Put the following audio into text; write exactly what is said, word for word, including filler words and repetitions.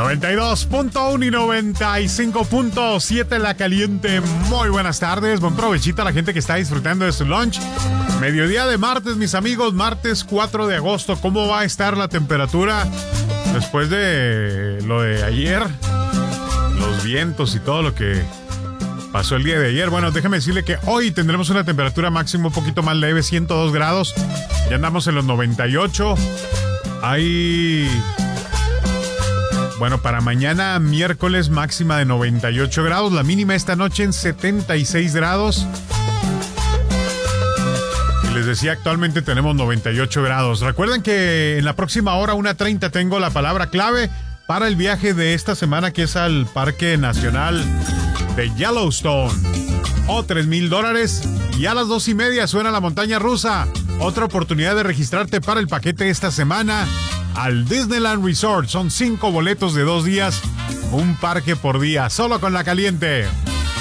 noventa y dos punto uno y noventa y cinco punto siete La Caliente. Muy buenas tardes, buen provechito a la gente que está disfrutando de su lunch. Mediodía de martes, mis amigos, martes cuatro de agosto. ¿Cómo va a estar la temperatura después de lo de ayer? Los vientos y todo lo que pasó el día de ayer. Bueno, déjeme decirle que hoy tendremos una temperatura máxima un poquito más leve, ciento dos grados. Ya andamos en los noventa y ocho. Hay... Bueno, para mañana miércoles máxima de noventa y ocho grados. La mínima esta noche en setenta y seis grados. Y les decía, actualmente tenemos noventa y ocho grados. Recuerden que en la próxima hora, una treinta, tengo la palabra clave para el viaje de esta semana, que es al Parque Nacional de Yellowstone. O tres mil dólares. Y a las dos y media suena la montaña rusa. Otra oportunidad de registrarte para el paquete esta semana al Disneyland Resort. Son cinco boletos de dos días, un parque por día, solo con La Caliente.